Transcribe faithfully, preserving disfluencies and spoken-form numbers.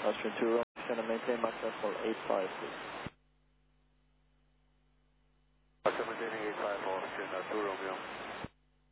Austrian two Romeo, going to maintain Mach decimal eight five, please. Austrian maintaining eight five, Austrian uh, two Romeo.